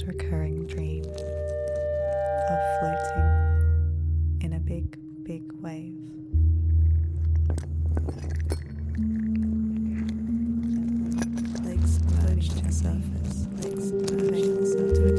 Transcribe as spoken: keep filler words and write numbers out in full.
most recurring dream of floating in a big, big wave. Legs approach the surface.